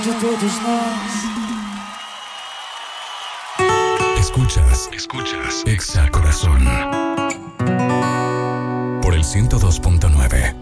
de todos nós. Escuchas Exa Corazón por el 102.9.